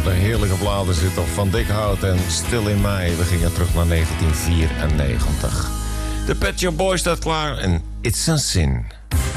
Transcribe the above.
wat een heerlijke platen zit toch van Dick Hout en Stil in Mei. We gingen terug naar 1994. De Pet Shop Boys staat klaar en It's a Sin.